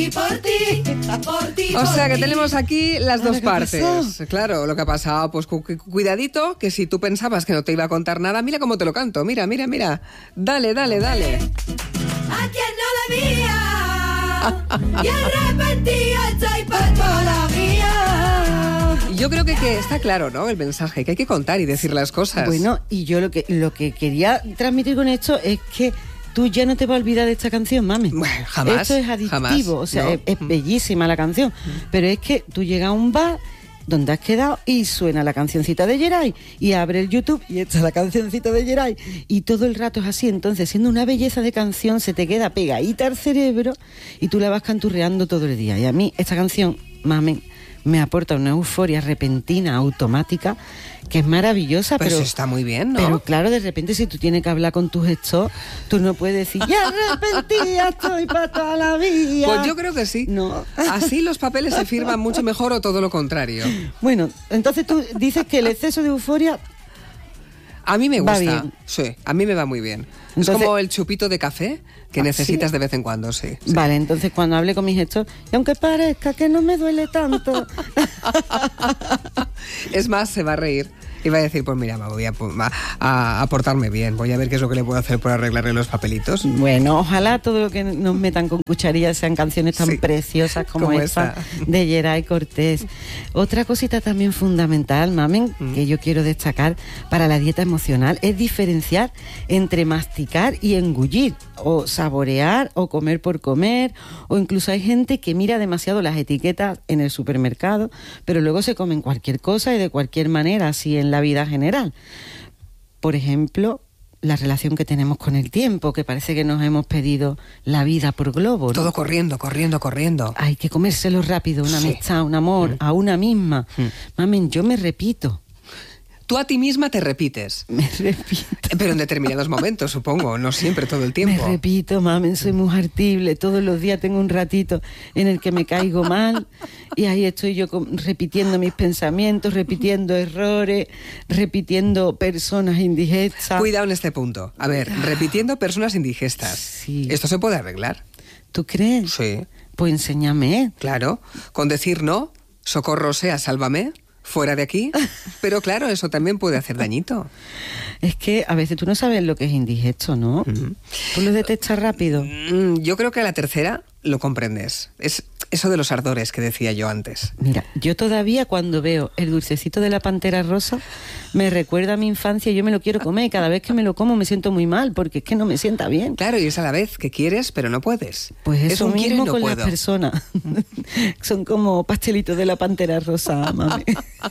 O sea que tenemos aquí las dos partes. Claro, lo que ha pasado, pues cuidadito, que si tú pensabas que no te iba a contar nada, mira cómo te lo canto, mira. Dale. A quien no debía y arrepentido estoy por toda la vida. Yo creo que está claro, ¿no? El mensaje, que hay que contar y decir las cosas. Bueno, y yo lo que quería transmitir con esto es que tú ya no te vas a olvidar de esta canción, mami. Bueno, jamás. Esto es adictivo, jamás, o sea, no. es bellísima la canción, pero es que tú llegas a un bar donde has quedado y suena la cancioncita de Geray y abre el YouTube y está la cancioncita de Geray y todo el rato es así. Entonces, siendo una belleza de canción, se te queda pegadita al cerebro y tú la vas canturreando todo el día. Y a mí esta canción, mami, me aporta una euforia repentina, automática, que es maravillosa. Pues pero está muy bien, ¿no? Pero claro, de repente si tú tienes que hablar con tus gestos, tú no puedes decir, ya arrepentida estoy para toda la vida. Pues yo creo que sí. No. Así los papeles se firman mucho mejor o todo lo contrario. Bueno, entonces tú dices que el exceso de euforia... A mí me Va gusta. bien. Sí, a mí me va muy bien. Entonces, es como el chupito de café que necesitas de vez en cuando, sí. Vale, entonces cuando hable con mis gestos, y aunque parezca que no me duele tanto... Es más, se va a reír y va a decir, pues mira, voy a portarme bien, voy a ver qué es lo que le puedo hacer por arreglarle los papelitos. Bueno, ojalá todo lo que nos metan con cucharillas sean canciones tan preciosas como esta de Geray Cortés. Otra cosita también fundamental, mamen, que yo quiero destacar para la dieta emocional, es diferenciar entre masticar y engullir, o saborear, o comer por comer, o incluso hay gente que mira demasiado las etiquetas en el supermercado, pero luego se comen cualquier cosa y de cualquier manera, así en la vida general. Por ejemplo, la relación que tenemos con el tiempo, que parece que nos hemos pedido la vida por globo, ¿no? Todo corriendo. Hay que comérselo rápido, una amistad, un amor, a una misma. Mamen, yo me repito. Tú a ti misma te repites. Me repito. Pero en determinados momentos, supongo, no siempre, todo el tiempo. Me repito, mamen, soy muy hartible. Todos los días tengo un ratito en el que me caigo mal y ahí estoy yo repitiendo mis pensamientos, repitiendo errores, repitiendo personas indigestas. Cuidado en este punto. A ver, repitiendo personas indigestas. Sí. ¿Esto se puede arreglar? ¿Tú crees? Sí. Pues enséñame. Claro. Con decir no, socorro sea, sálvame, fuera de aquí. Pero claro, eso también puede hacer dañito. Es que a veces tú no sabes lo que es indigesto, ¿no? ¿Tú lo detectas rápido? Yo creo que a la tercera lo comprendes. Es eso de los ardores que decía yo antes. Mira, yo todavía cuando veo el dulcecito de la pantera rosa me recuerda a mi infancia y yo me lo quiero comer. Cada vez que me lo como me siento muy mal porque es que no me sienta bien. Claro, y es a la vez que quieres, pero no puedes. Pues eso es un quiero y mismo no con puedo. las personas. Son como pastelitos de la pantera rosa, mami.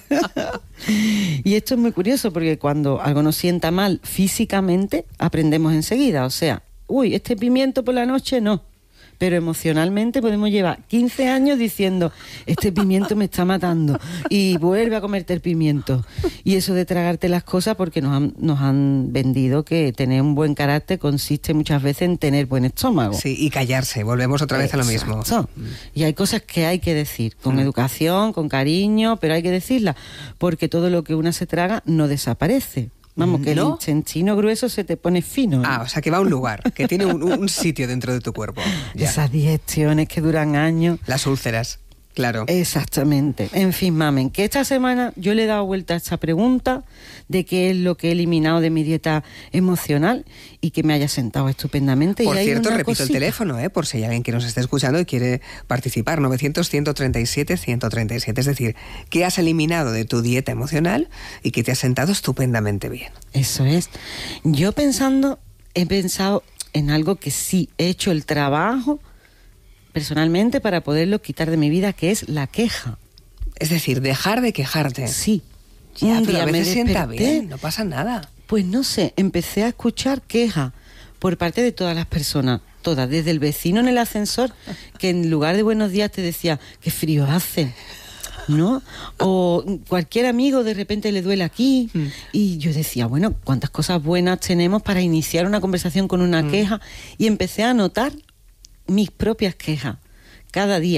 Y esto es muy curioso porque cuando algo nos sienta mal físicamente, aprendemos enseguida. O sea, uy, este pimiento por la noche no. Pero emocionalmente podemos llevar 15 años diciendo, este pimiento me está matando, y vuelve a comerte el pimiento. Y eso de tragarte las cosas, porque nos han vendido que tener un buen carácter consiste muchas veces en tener buen estómago. Sí, y callarse, volvemos otra vez a lo mismo. Y hay cosas que hay que decir, con educación, con cariño, pero hay que decirlas, porque todo lo que una se traga no desaparece. Vamos, que ¿no? el intestino grueso se te pone fino, ¿no? Ah, o sea, que va a un lugar, que tiene un sitio dentro de tu cuerpo. Ya. Esas digestiones que duran años. Las úlceras, claro. Exactamente. En fin, mamen, que esta semana yo le he dado vuelta a esta pregunta de qué es lo que he eliminado de mi dieta emocional y que me haya sentado estupendamente. Por y hay cierto, una repito cosita. el teléfono, por si hay alguien que nos esté escuchando y quiere participar, 900-137-137. Es decir, ¿qué has eliminado de tu dieta emocional y que te ha sentado estupendamente bien? Eso es. Yo he pensado en algo que sí he hecho el trabajo personalmente para poderlo quitar de mi vida, que es la queja. Es decir, dejar de quejarte. Sí. Ya, Un pero día a me veces sienta desperté, bien, no pasa nada. Pues no sé, empecé a escuchar quejas por parte de todas las personas, todas, desde el vecino en el ascensor, que en lugar de buenos días te decía, qué frío hace, ¿no? O cualquier amigo de repente le duele aquí. Y yo decía, bueno, cuántas cosas buenas tenemos para iniciar una conversación con una queja. Y empecé a anotar mis propias quejas cada día.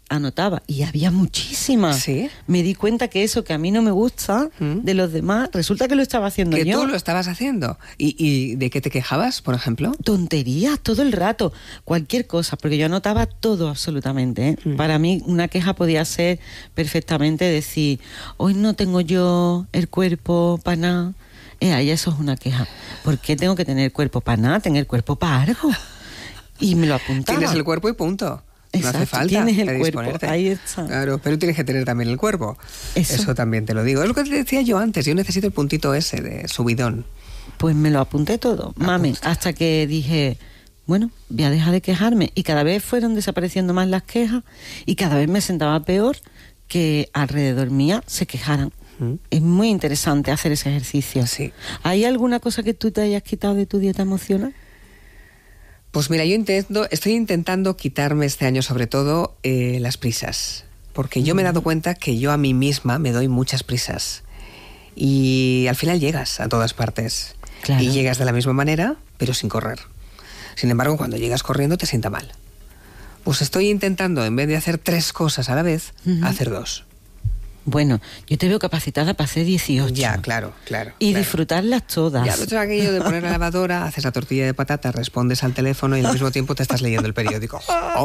anotaba y había muchísimas. ¿Sí? Me di cuenta que eso que a mí no me gusta de los demás, resulta que lo estaba haciendo Que yo. tú lo estabas haciendo. ¿Y de qué te quejabas, por ejemplo? Tonterías todo el rato, cualquier cosa, porque yo anotaba todo absolutamente, ¿eh? Para mí una queja podía ser perfectamente decir, hoy no tengo yo el cuerpo para nada. Ahí eso es una queja. ¿Por qué tengo que tener cuerpo para nada? Tener cuerpo para algo. Y me lo apuntaba. Tienes el cuerpo y punto. Exacto, no hace falta tienes el disponerte. cuerpo, ahí está. Claro, pero tienes que tener también el cuerpo. Eso también te lo digo. Es lo que te decía yo antes, yo necesito el puntito ese de subidón. Pues me lo apunté todo, mami, hasta que dije, bueno, voy a dejar de quejarme. Y cada vez fueron desapareciendo más las quejas y cada vez me sentaba peor que alrededor mía se quejaran. Es muy interesante hacer ese ejercicio. Sí. ¿Hay alguna cosa que tú te hayas quitado de tu dieta emocional? Pues mira, estoy intentando quitarme este año sobre todo las prisas, porque yo me he dado cuenta que yo a mí misma me doy muchas prisas y al final llegas a todas partes. Claro. Y llegas de la misma manera, pero sin correr. Sin embargo, cuando llegas corriendo te sienta mal. Pues estoy intentando, en vez de hacer 3 cosas a la vez, hacer 2. Bueno, yo te veo capacitada para hacer 18. Ya, claro. Y disfrutarlas todas. Ya, pero aquello de poner la lavadora, haces la tortilla de patata, respondes al teléfono y al mismo tiempo te estás leyendo el periódico.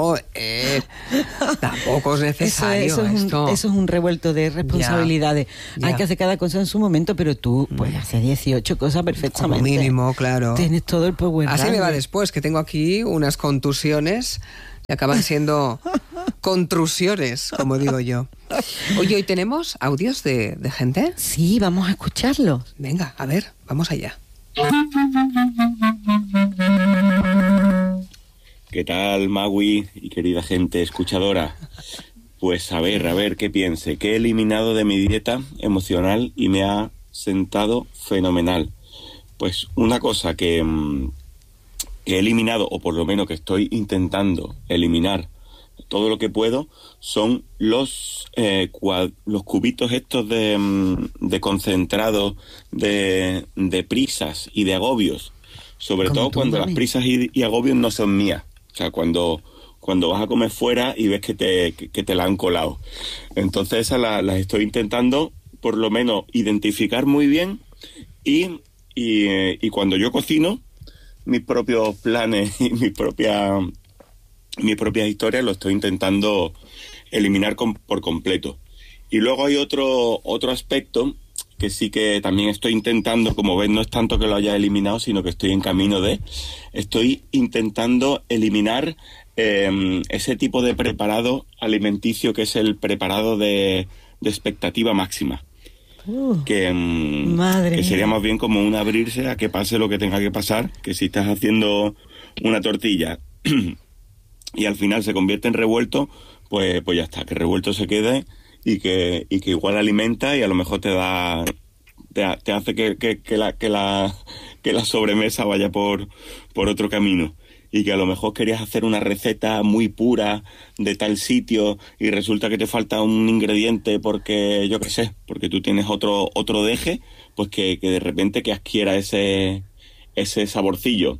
Tampoco es necesario eso es un revuelto de responsabilidades. Ya. Hay que hacer cada cosa en su momento, pero tú puedes hacer 18 cosas perfectamente. Como mínimo, claro. Tienes todo el power. Así grande. me va después, que tengo aquí unas contusiones que acaban siendo contrusiones, como digo yo. Oye, ¿hoy tenemos audios de gente? Sí, vamos a escucharlo. Venga, a ver, vamos allá. ¿Qué tal, Magui y querida gente escuchadora? Pues a ver qué piense. Que he eliminado de mi dieta emocional y me ha sentado fenomenal. Pues una cosa que he eliminado, o por lo menos que estoy intentando eliminar todo lo que puedo, son los cubitos estos de concentrado de prisas y de agobios. Sobre todo cuando las prisas y agobios no son mías. O sea, cuando vas a comer fuera y ves que te la han colado. Entonces esas las estoy intentando por lo menos identificar muy bien y cuando yo cocino mis propios planes y mis propias historias lo estoy intentando eliminar por completo. Y luego hay otro aspecto que sí que también estoy intentando, como ves, no es tanto que lo haya eliminado, sino que estoy en camino estoy intentando eliminar ese tipo de preparado alimenticio que es el preparado de expectativa máxima. Que sería más bien como un abrirse a que pase lo que tenga que pasar, que si estás haciendo una tortilla y al final se convierte en revuelto, pues ya está, que revuelto se quede y que igual alimenta y a lo mejor te hace que la sobremesa vaya por otro camino. Y que a lo mejor querías hacer una receta muy pura de tal sitio y resulta que te falta un ingrediente porque, yo qué sé, porque tú tienes otro deje, pues que de repente que adquiera ese saborcillo.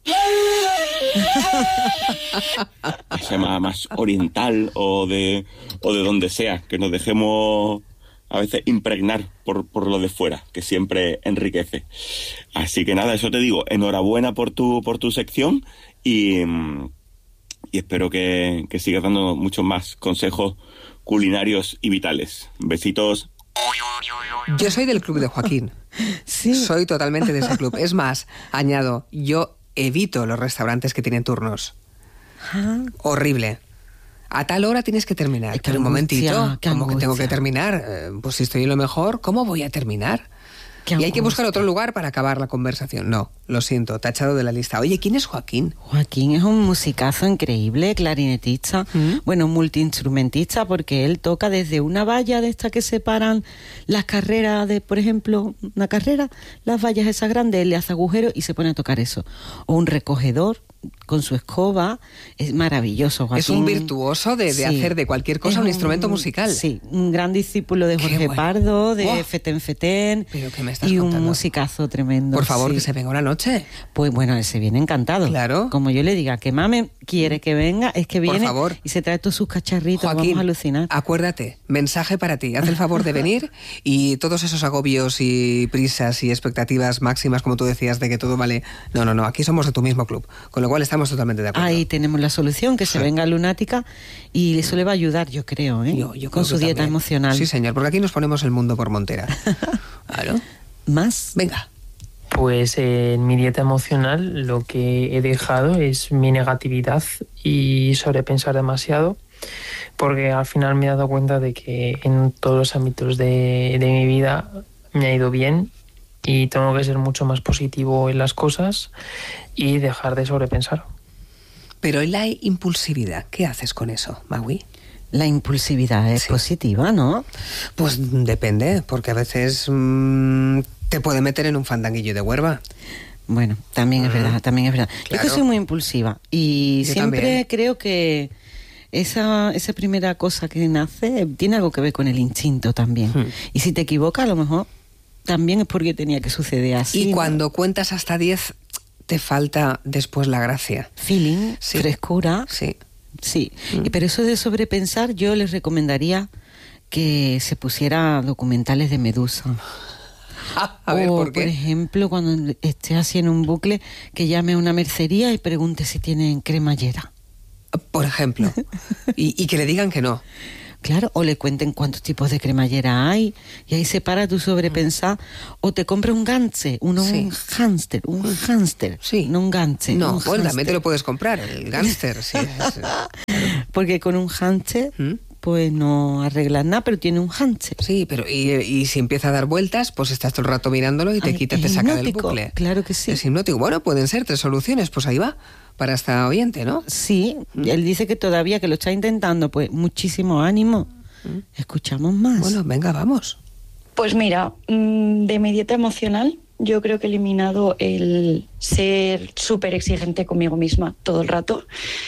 Ese más oriental o de donde sea, que nos dejemos a veces impregnar por lo de fuera, que siempre enriquece. Así que nada, eso te digo, enhorabuena por tu sección y espero que sigas dando muchos más consejos culinarios y vitales. Besitos. Yo soy del club de Joaquín. Sí. Soy totalmente de ese club. Es más, añado, yo evito los restaurantes que tienen turnos. Horrible. A tal hora tienes que terminar. Pero un momentito, ¿cómo que tengo que terminar? Pues si estoy en lo mejor, ¿cómo voy a terminar? Y hay que buscar otro lugar para acabar la conversación. No, lo siento, tachado de la lista. Oye, ¿quién es Joaquín? Joaquín es un musicazo increíble, clarinetista, bueno, multiinstrumentista, porque él toca desde una valla de estas que separan las carreras de, por ejemplo, una carrera, las vallas esas grandes, él le hace agujeros y se pone a tocar eso. O un recogedor con su escoba, es maravilloso. Joaquín. Es un virtuoso de hacer de cualquier cosa un instrumento musical. Sí, un gran discípulo de Jorge Pardo, de Fetén Fetén, ¿Pero qué me estás y contando? un musicazo tremendo. Por favor, que se venga una noche. Pues bueno, él se viene encantado. Claro. Como yo le diga que Mame quiere que venga, es que viene. Por favor. Y se trae todos sus cacharritos, Joaquín, vamos a alucinar. Acuérdate, mensaje para ti, haz el favor de venir y todos esos agobios y prisas y expectativas máximas, como tú decías, de que todo vale. No, aquí somos de tu mismo club, con lo cual estamos totalmente de acuerdo. Ahí tenemos la solución, que se venga Lunática, y eso le va a ayudar, yo creo, ¿eh? Yo con creo su que dieta también. emocional. Sí, señor, porque aquí nos ponemos el mundo por montera. ¿Claro? ¿Más? Venga. Pues en mi dieta emocional lo que he dejado es mi negatividad y sobrepensar demasiado, porque al final me he dado cuenta de que en todos los ámbitos de mi vida me ha ido bien y tengo que ser mucho más positivo en las cosas y dejar de sobrepensar. Pero en la impulsividad, ¿qué haces con eso, Magui? La impulsividad es positiva, ¿no? Pues depende, porque a veces te puede meter en un fandanguillo de huerva. Bueno, también es verdad, también es verdad. Claro. Yo que soy muy impulsiva y Yo siempre también. creo que esa primera cosa que nace tiene algo que ver con el instinto también. Y si te equivocas, a lo mejor también es porque tenía que suceder así. Y ¿no? cuando cuentas hasta 10, te falta después la gracia. Feeling, Sí. frescura. Sí. Sí, pero eso de sobrepensar, yo les recomendaría que se pusiera documentales de Medusa. A ver, o, ¿por qué? por ejemplo, cuando esté así en un bucle, que llame a una mercería y pregunte si tienen cremallera. Por ejemplo. Y que le digan que no. Claro, o le cuenten cuántos tipos de cremallera hay, y ahí se para tu sobrepensar, o te compra un ganche, un hámster, Sí. no un ganche. No, un pues también hámster. te lo puedes comprar, el gánster. Sí, Porque con un hámster, pues no arreglas nada, pero tiene un hámster. sí, pero y si empieza a dar vueltas, pues estás todo el rato mirándolo y te Ay, quita, es te saca del hipnótico, bucle. claro que sí. Es hipnótico. Bueno, pueden ser 3 soluciones, pues ahí va, para esta oyente, ¿no? Sí, él dice que todavía que lo está intentando, pues muchísimo ánimo. Escuchamos más. Bueno, venga, vamos. Pues mira, de mi dieta emocional, yo creo que he eliminado el ser súper exigente conmigo misma todo el rato.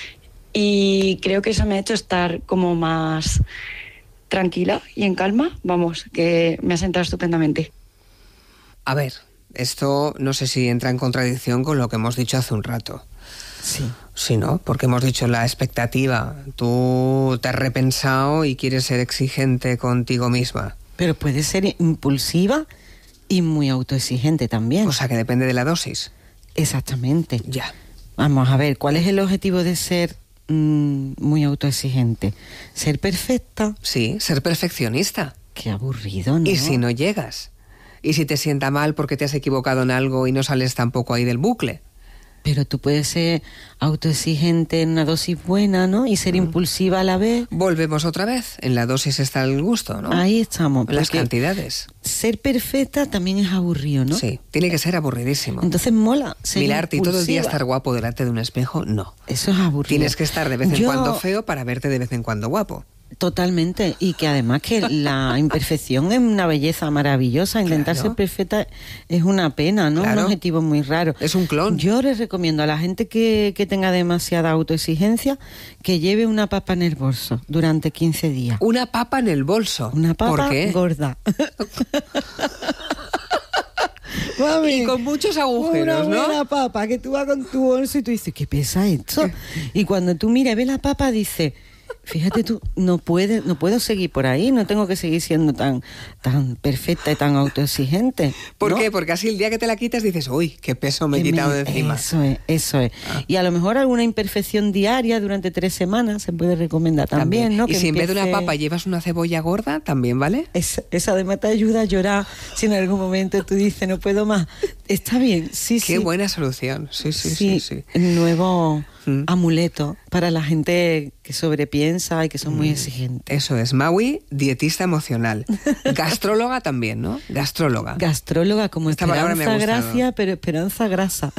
Y creo que eso me ha hecho estar como más tranquila y en calma. Vamos, que me ha sentado estupendamente. A ver, esto no sé si entra en contradicción con lo que hemos dicho hace un rato. Sí. Sí, ¿no? Porque hemos dicho la expectativa. Tú te has repensado y quieres ser exigente contigo misma. Pero puede ser impulsiva y muy autoexigente también. O sea, que depende de la dosis. Exactamente. Ya. Vamos a ver, ¿cuál es el objetivo de ser muy autoexigente? ¿Ser perfecta? Sí, ser perfeccionista. Qué aburrido, ¿no? ¿Y si no llegas? ¿Y si te sienta mal porque te has equivocado en algo y no sales tampoco ahí del bucle? Pero tú puedes ser autoexigente en una dosis buena, ¿no? Y ser impulsiva a la vez. Volvemos otra vez. En la dosis está el gusto, ¿no? Ahí estamos. En las porque cantidades. ser perfecta también es aburrido, ¿no? Sí, tiene que ser aburridísimo. Entonces mola ser Mirarte y todo el día impulsiva. estar guapo delante de un espejo, no. Eso es aburrido. Tienes que estar de vez en Yo- cuando feo para verte de vez en cuando guapo. Totalmente, y que además que la imperfección es una belleza maravillosa. Intentar Claro. ser perfecta es una pena, ¿no? Claro. Un objetivo muy raro. Es un clon. Yo les recomiendo a la gente que tenga demasiada autoexigencia que lleve una papa en el bolso durante 15 días. Una papa en el bolso. Una papa ¿Por qué? gorda. Mami, Y con muchos agujeros, una ¿no? buena papa que tú vas con tu bolso y tú dices, ¿qué pesa esto? Y cuando tú miras y ves la papa, dices, fíjate tú, no puedo seguir por ahí, no tengo que seguir siendo tan perfecta y tan autoexigente. ¿Por ¿no? qué? Porque así el día que te la quitas dices, uy, qué peso me he Que quitado de encima. Eso es. Y a lo mejor alguna imperfección diaria durante 3 semanas se puede recomendar también, ¿no? Y Que si en vez de una empiece- papa llevas una cebolla gorda, también vale. Esa además te ayuda a llorar si en algún momento tú dices, no puedo más. Está bien, sí, Qué sí. buena solución. Sí. El nuevo Mm. amuleto para la gente que sobrepiensa y que son muy exigentes. Eso es. Maui, dietista emocional. Gastróloga también, ¿no? Gastróloga. Gastróloga como Esta palabra me ha Esperanza gustado. Gracia, pero Esperanza Grasa.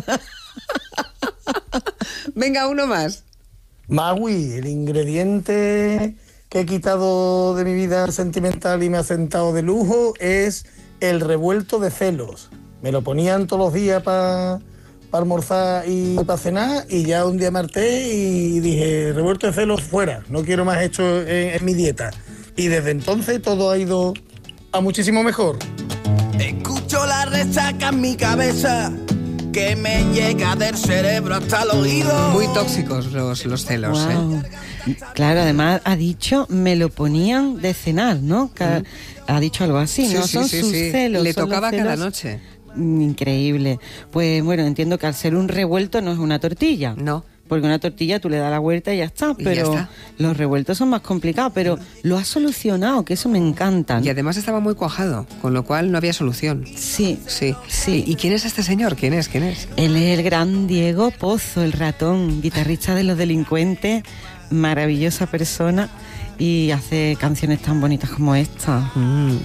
Venga, uno más. Magui, el ingrediente que he quitado de mi vida sentimental y me ha sentado de lujo es el revuelto de celos. Me lo ponían todos los días para para almorzar y para cenar, y ya un día me harté y dije, revuelto de celos fuera, no quiero más esto en mi dieta. Y desde entonces todo ha ido a muchísimo mejor. Escucho la resaca en mi cabeza que me llega del cerebro hasta el oído. Muy tóxicos los celos, wow. Claro, además ha dicho, me lo ponían de cenar, ¿no? Ha dicho algo así, ¿no? Son sus celos. Le son tocaba celos. cada noche. Increíble. Pues bueno, entiendo que al ser un revuelto no es una tortilla. No. Porque una tortilla tú le das la vuelta y ya está, pero ya está. Los revueltos son más complicados, pero lo has solucionado, que eso me encanta. Y además estaba muy cuajado, con lo cual no había solución. Sí. ¿Y quién es este señor? ¿Quién es? Él es el gran Diego Pozo, el ratón, guitarrista de Los Delincuentes, maravillosa persona y hace canciones tan bonitas como esta. En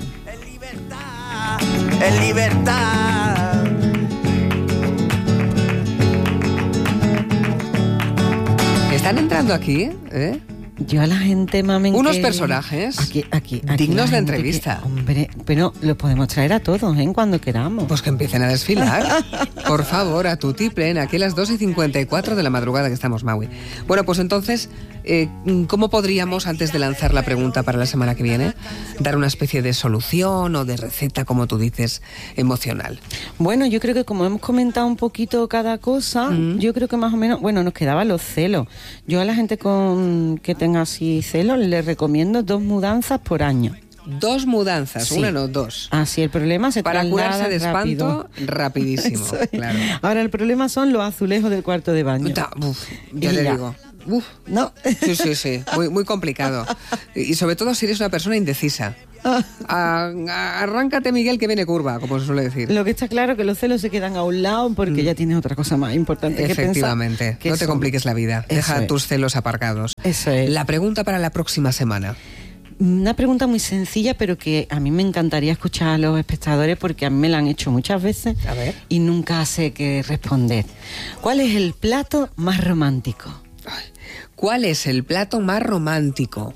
libertad. Están entrando aquí, ¿eh? Yo a la gente, mamen, unos personajes aquí dignos de entrevista. Hombre, pero los podemos traer a todos, ¿eh? Cuando queramos. Pues que empiecen a desfilar. Por favor, a tutiplén, aquí a las 2:54 de la madrugada que estamos, Maui. Bueno, pues entonces, ¿cómo podríamos, antes de lanzar la pregunta para la semana que viene, dar una especie de solución o de receta, como tú dices, emocional? Bueno, yo creo que como hemos comentado un poquito cada cosa, yo creo que más o menos, bueno, nos quedaban los celos. Yo a la gente que tenga así celos les recomiendo 2 mudanzas por año. 2 mudanzas, sí. Una no 2. Así el problema se para traslada curarse de espanto rapidísimo. Claro. Ahora el problema son los azulejos del cuarto de baño. Ya te digo. ¿No? Sí. Muy complicado. Y sobre todo si eres una persona indecisa. Arráncate, Miguel, que viene curva, como se suele decir. Lo que está claro que los celos se quedan a un lado porque ya tienes otra cosa más importante que pensar. Efectivamente. No te compliques la vida. Deja tus celos aparcados. Eso es. La pregunta para la próxima semana. Una pregunta muy sencilla, pero que a mí me encantaría escuchar a los espectadores porque a mí me la han hecho muchas veces. A ver. Y nunca sé qué responder. ¿Cuál es el plato más romántico? ¿Cuál es el plato más romántico?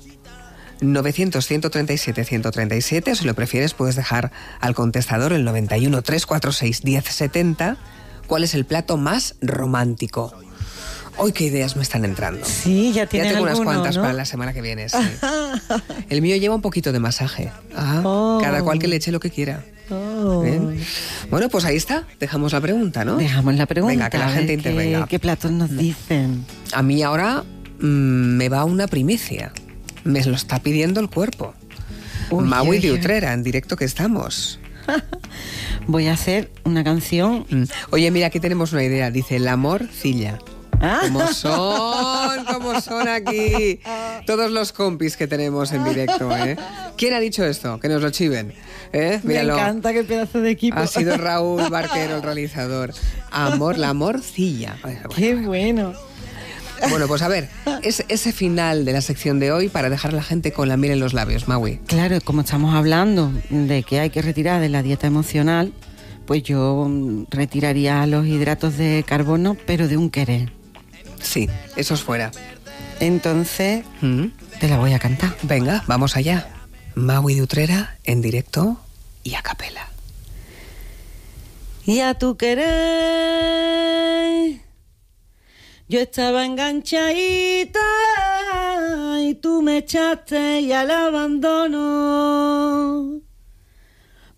900-137-137, o si lo prefieres puedes dejar al contestador el 91-346-1070. ¿Cuál es el plato más romántico? ¡Ay, qué ideas me están entrando! Sí, ya tienes tengo alguno, unas cuantas, ¿no? Para la semana que viene, sí. El mío lleva un poquito de masaje. Cada cual que le eche lo que quiera. Bien. Bueno, pues ahí está. Dejamos la pregunta, ¿no? Dejamos la pregunta. Venga, que la gente intervenga. ¿Qué platos nos dicen? A mí ahora me va una primicia. Me lo está pidiendo el cuerpo. Maui de Utrera, en directo que estamos. Voy a hacer una canción. Oye, mira, aquí tenemos una idea. Dice, la morcilla. ¿Cómo son aquí todos los compis que tenemos en directo, ¿eh? ¿Quién ha dicho esto? Que nos lo chiven, ¿eh? Míralo. Me encanta, qué pedazo de equipo. Ha sido Raúl Barquero, el realizador. La morcilla. Qué bueno. Bueno, pues a ver, ese final de la sección de hoy para dejar a la gente con la miel en los labios, Maui. Claro, como estamos hablando de que hay que retirar de la dieta emocional, pues yo retiraría los hidratos de carbono, pero de un querer. Sí, eso es fuera. Entonces, te la voy a cantar. Venga, vamos allá. Maui de Utrera, en directo y a capela. Y a tu querer, yo estaba enganchadita y tú me echaste y al abandono